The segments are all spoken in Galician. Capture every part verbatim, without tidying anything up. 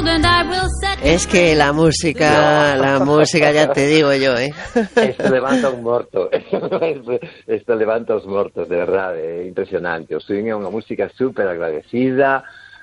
Es que la música, no. la música ya te digo yo, ¿eh? Esto levanta un morto, esto levanta os mortos, de verdade, é impresionante. O swing é unha música super agradecida,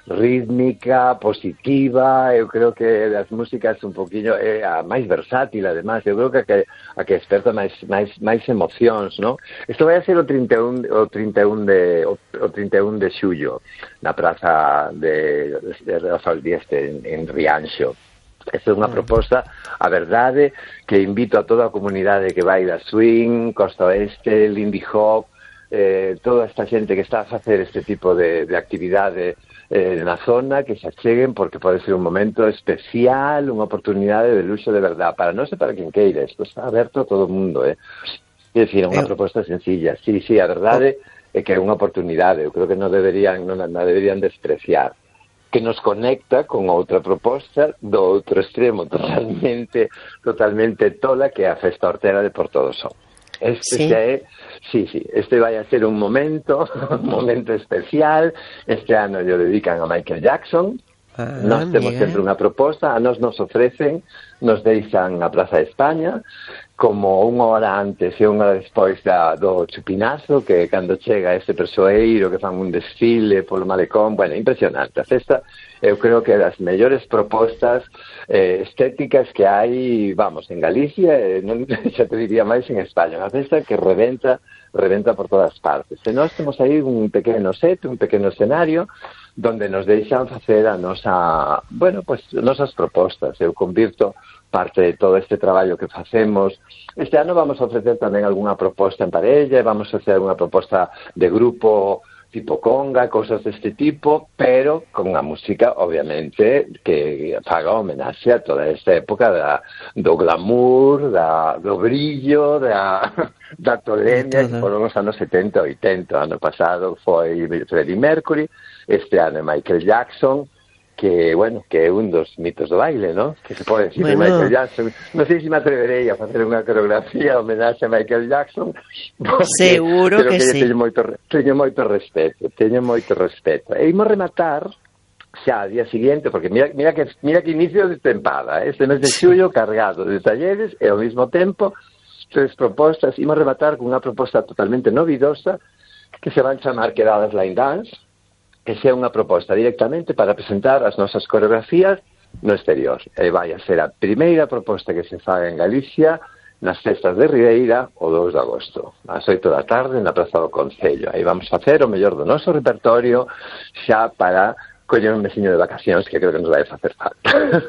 rítmica, positiva. Eu creo que das músicas un poquinho é a máis versátil, además. Eu creo que a que, a que desperta máis, máis, máis emocións, ¿no? Isto vai a ser o trinta e un, o trinta e un de o, o trinta e un de xullo na praza de, de Rafael Dieste en, en Rianxo. Esta é unha proposta, a verdade, que invito a toda a comunidade que vai da swing, Costa Oeste, Lindy Hop, eh, toda esta xente que está a facer este tipo de, de actividade eh, na zona, que se acheguen, porque pode ser un momento especial, unha oportunidade de luxo de verdad, para non sei para quen queira, isto está aberto a todo o mundo, eh? É dicir, unha proposta sencilla, sí, sí, a verdade é que é unha oportunidade, eu creo que non deberían, non, non deberían despreciar, que nos conecta con outra proposta do outro extremo totalmente totalmente tola, que é a Festa Hortera de Portodosón. Este sí. xa é, sí, sí, este vai a ser un momento, un momento especial. Este ano lle dedican a Michael Jackson. Ah, nós temos sempre unha proposta, a nós nos ofrecen, nos deixan a Plaza de España, como unha hora antes e unha hora despois da, do chupinazo, que cando chega este persoeiro, que fan un desfile polo malecón, bueno, impresionante. A festa, eu creo que é das mellores propostas eh, estéticas que hai, vamos, en Galicia, eh, non xa te diría máis en España, unha festa que reventa, reventa por todas partes. E nós temos aí un pequeno set, un pequeno escenario, donde nos deixan facer a nosa, bueno, pues, nosas propostas. Eu convirto parte de todo este traballo que facemos. Este ano vamos a ofrecer tamén algunha proposta en parella, vamos a hacer algunha proposta de grupo tipo conga, cosas deste tipo, pero con unha música, obviamente, que faga homenaxe a toda esta época da, do glamour, da, do brillo, da, da tolemia, que foron os anos setenta e oitenta. Ano pasado foi Freddie Mercury, este ano é Michael Jackson, que, bueno, que é un dos mitos do baile, ¿no? Que se pode decir bueno. de Michael Jackson. Non sei se me atreverei a facer unha coreografía homenaxe a Michael Jackson. Porque, seguro que, que sí. Teño moito, teño moito respeto, teño moito respeto. E imos rematar xa a día seguinte, porque mira, mira, que, mira que inicio de tempada, ¿eh? Este mes de xullo cargado de talleres e ao mesmo tempo tres propostas. Imos rematar con unha proposta totalmente novidosa que se van chamar Quedadas Line Dance, que sea unha proposta directamente para presentar as nosas coreografías no exterior. E vai a ser a primeira proposta que se faga en Galicia nas festas de Ribeira o dous de agosto, ás oito da tarde na Praza do Concello. Aí vamos a facer o mellor do noso repertorio xa para coller un mesiño de vacacións, que creo que nos vai a facer falta.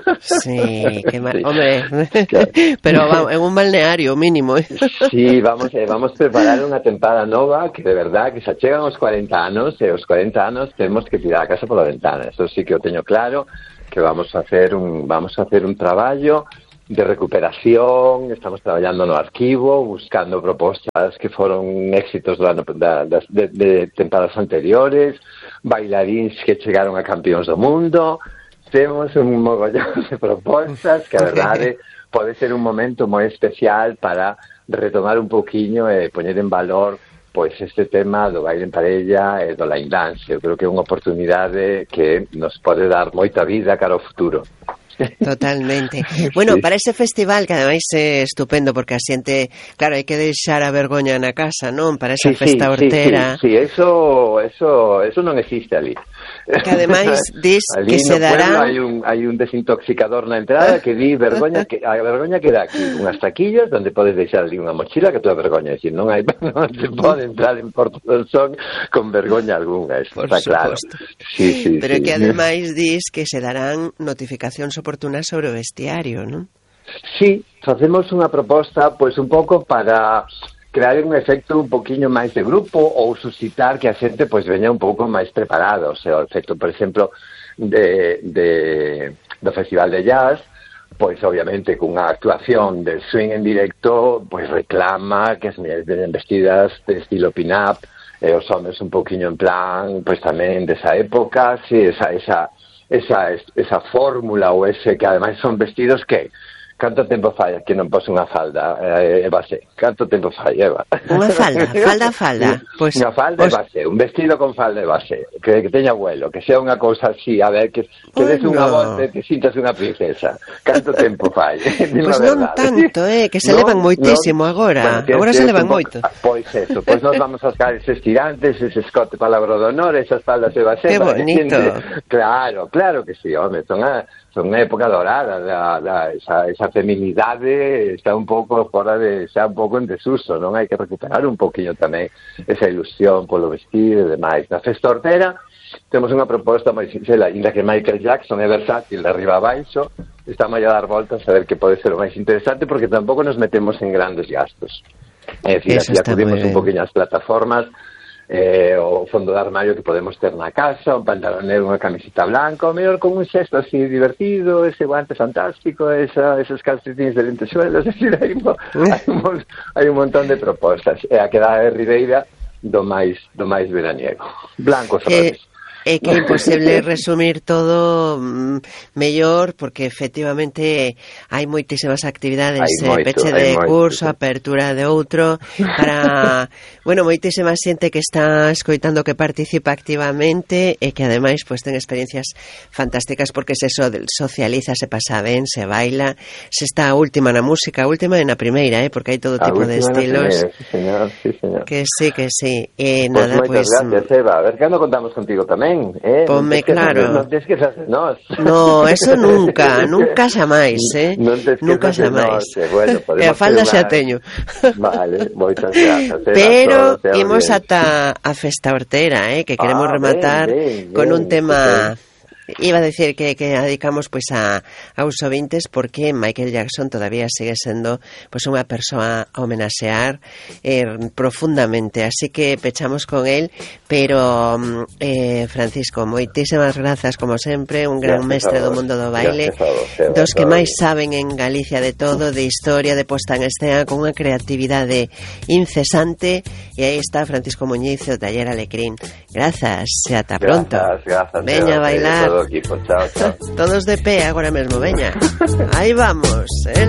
Sí, que mal... sí. Hombre, claro. Pero vamos, en un balneario mínimo, ¿eh? Sí, vamos, eh, vamos a preparar unha tempada nova que de verdad que se achegan os cuarenta anos e os cuarenta anos temos que tirar a casa pola ventana. Eso sí que o teño claro, que vamos a hacer un vamos a hacer un traballo de recuperación. Estamos traballando no arquivo, buscando propostas que foron éxitos do ano, da, das, de, de tempadas anteriores, bailaríns que chegaron a campións do mundo. Temos un mogollón de propostas que a verdade pode ser un momento moi especial para retomar un poquinho e poñer en valor pois este tema do baile en parella e do line dance. Eu creo que é unha oportunidade que nos pode dar moita vida cara ao futuro. Totalmente. Bueno, sí. Para ese festival, que ademais é estupendo, porque a xente, claro, hai que deixar a vergoña na casa, non? Para esa sí, festa sí, hortera. Sí, sí, sí, eso, eso, eso non existe ali. Que ademais dis ali que se dará... hai un, hai un desintoxicador na entrada que di vergoña, que a vergoña queda aquí, unhas taquillas onde podes deixar ali unha mochila que toda vergoña, é dicir, non hai, non se pode entrar en Porto del Son con vergoña algunha, eso está claro. Sí, sí, pero sí. Que ademais dis que se darán notificacións oportunas sobre o vestiario, non? Sí, facemos unha proposta pois un pouco para crear un efecto un poquinho máis de grupo ou suscitar que a xente pois veña un pouco máis preparada. O sea, o efecto, por exemplo, de, de, do Festival de Jazz, pois obviamente cunha actuación de swing en directo, pois reclama que as mulleres veñen vestidas de estilo pin-up, e os homens un poquinho en plan, pois tamén desa época, sí, esa, esa, esa, esa fórmula ou ese que ademais son vestidos que Canto tempo fai que non pose unha falda e eh, base? Canto tempo fai, Eva? Unha falda, falda, falda. Pues, unha falda pues... e base, un vestido con falda e base, que, que teña vuelo, que sea unha cousa así, a ver, que, que des unha no. volta e te sintas unha princesa. Canto tempo fai? Pois pues non tanto, eh, que se no, levan moitísimo no, agora. Bueno, agora se levan moito. Pois eso, pois nos vamos a sacar eses tirantes, ese escote palabra de honor, esas faldas e base. Que bonito. Claro, claro que sí, home, son a son unha época dorada, da, da, esa, esa feminidade está un pouco fora de, xa un pouco en desuso, non? Hai que recuperar un poquinho tamén esa ilusión polo vestido e demais. Na Festa Hortera temos unha proposta moi sinxela, inda que Michael Jackson é versátil de arriba a baixo, estamos a dar voltas a ver que pode ser o máis interesante, porque tampouco nos metemos en grandes gastos. É dicir, así acudimos un poquinho ás plataformas, eh, o fondo de armario que podemos ter na casa, un pantalón negro, unha camiseta blanca, o mellor con un xesto así divertido, ese guante fantástico, esa, esos calcetines de lentejuelas, es decir, hai, mo, hai, un, hai un montón de propostas, e a quedada de Ribeira do máis, do máis veraniego. Blancos eh... É que é imposible resumir todo mm, mellor, porque efectivamente hai moitísimas actividades, eh, peche de curso, moito. Apertura de outro, para, bueno, moitísima xente que está escoitando, que participa activamente e que ademais pues, ten experiencias fantásticas, porque se so, socializa, se pasa ben, se baila, se está a última na música, a última e na primeira, eh, porque hai todo tipo de estilos. Primeira, sí, señor, sí, señor. Que sí, que sí. E pues nada, moitas pues, gracias, Eva. A ver, cando contamos contigo tamén. Eh, Ponme claro. Non te esquezas de nós. No, eso nunca, nunca xa máis, eh? Non te nunca xa máis. Bueno, e a falda xa teño. Vale, moitas grazas. Pero imos ata a Festa Hortera, eh, que queremos ah, rematar ben, ben, con un tema... Okay. Iba a decir que, que dedicamos pues a, a os ouvintes, porque Michael Jackson todavía sigue sendo pues unha persoa a homenaxear eh, profundamente, así que pechamos con él, pero eh, Francisco, moitísimas grazas como sempre, un gran mestre do mundo do baile, dos que máis saben en Galicia de todo, de historia, de posta en escena, con unha creatividade incesante, e aí está Francisco Muñiz, o Taller Alecrín. Grazas, e ata pronto. Grazas, grazas. Veña a bailar. Equipo. Chao, chao. Todos de pé agora mesmo, veña. Aí vamos, eh.